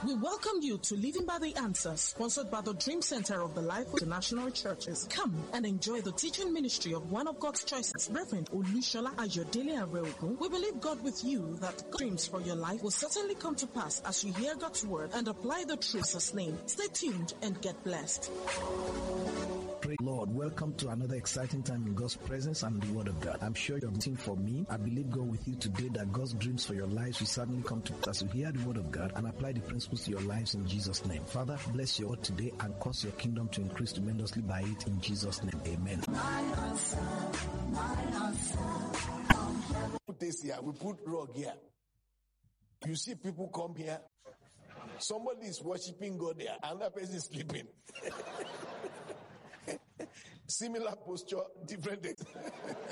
We welcome you to Living by the Answers, sponsored by the Dream Center of the Life International Churches. Come and enjoy the teaching ministry of one of God's choices, Reverend Olushola Ayodele Areogun. We believe God with you that God's dreams for your life will certainly come to pass as you hear God's word and apply the truth in His name. Stay tuned and get blessed. Praise the Lord. Welcome to another exciting time in God's presence and the Word of God. I'm sure you're waiting for me. I believe God with you today that God's dreams for your lives will certainly come to pass. You hear the Word of God and apply the principles to your lives in Jesus' name. Father, bless your word today and cause your kingdom to increase tremendously by it in Jesus' name. Amen. Put this here. We put rug here. You see people come here. Somebody is worshiping God there. Another person is sleeping. Similar posture, different days.